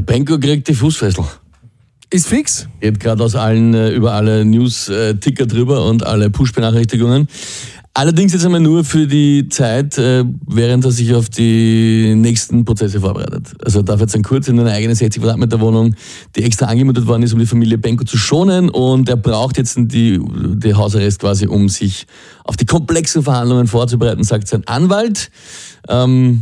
Benko kriegt die Fußfessel. Ist fix? Geht gerade aus allen, über alle News-Ticker drüber und alle Push-Benachrichtigungen. Allerdings jetzt einmal nur für die Zeit, während er sich auf die nächsten Prozesse vorbereitet. Also er darf jetzt dann kurz in eine eigene 60 Quadratmeter Wohnung, die extra angemietet worden ist, um die Familie Benko zu schonen, und er braucht jetzt die Hausarrest quasi, um sich auf die komplexen Verhandlungen vorzubereiten, sagt sein Anwalt. 4.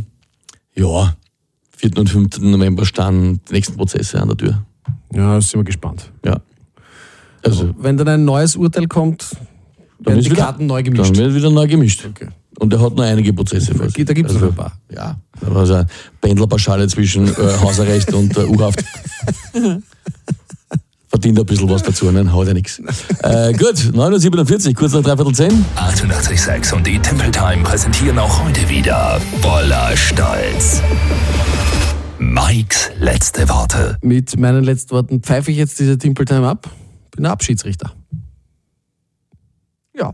und 5. November stehen die nächsten Prozesse an der Tür. Ja, sind wir gespannt. Ja. Also, wenn dann ein neues Urteil kommt, werden die Karten neu gemischt. Dann wird wieder neu gemischt. Okay. Und er hat noch einige Prozesse vor sich. Da gibt es noch ein paar. Ja, also eine Pendlerpauschale zwischen Hausarrest und U-Haft. Verdient ein bisschen was dazu, ne? Haut ja nichts. Gut, 9.47 Uhr, kurz nach 9:15. 88,6 und die Temple Time präsentieren auch heute wieder voller Stolz Mikes letzte Worte. Mit meinen letzten Worten pfeife ich jetzt diese Temple Time ab. Bin der Abschiedsrichter. Ja.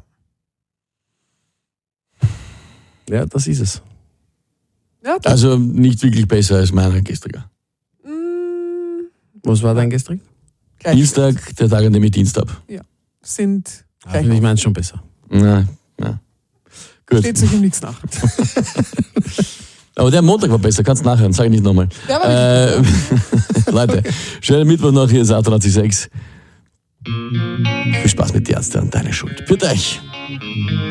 Ja, das ist es. Ja, Also nicht wirklich besser als meiner gestriger. Was war dein gestriger? gleich. Dienstag, der Tag, an dem ich Dienst habe. Ja. Sind gleich. Ich meine schon besser. Ja. Gut. Steht sich ihm nichts nach. Aber der Montag war besser, kannst nachhören, sag ich nicht nochmal. Der war Leute, schönen Mittwoch noch, hier ist 88,6. Viel Spaß mit die Ärzte und deine Schuld. Für euch.